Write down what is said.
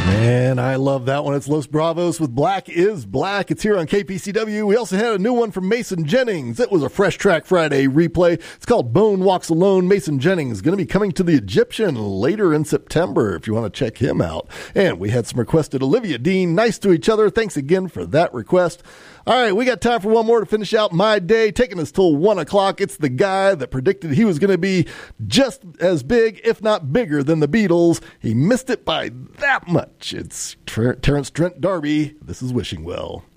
And I love that one. It's Los Bravos with Black is Black. It's here on KPCW. We also had a new one from Mason Jennings. It was a Fresh Track Friday replay. It's called Bone Walks Alone. Mason Jennings going to be coming to the Egyptian later in September if you want to check him out. And we had some requested Olivia Dean, Nice to Each Other. Thanks again for that request. All right, we got time for one more to finish out my day, taking us till 1 o'clock. It's the guy that predicted he was going to be just as big, if not bigger, than the Beatles. He missed it by that much. It's Terrence Trent D'Arby. This is Wishing Well.